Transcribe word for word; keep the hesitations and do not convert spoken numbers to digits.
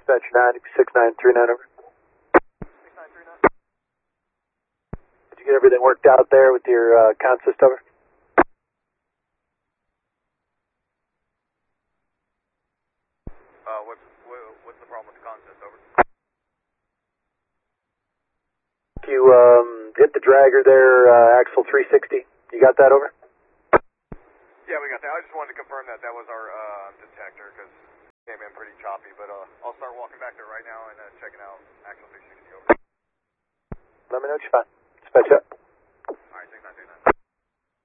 Dispatch nine six nine three nine over. six nine three nine. Did you get everything worked out there with your uh, consist over? Uh, what's, what's the problem with the consist over? You um, hit the dragger there, uh, axle three sixty. You got that over? Yeah, we got that. I just wanted to confirm that that was our uh, detector because it came in pretty choppy. But uh, I'll start walking back there right now and uh, checking out axle three sixty over. Let me know what you find. Dispatch up.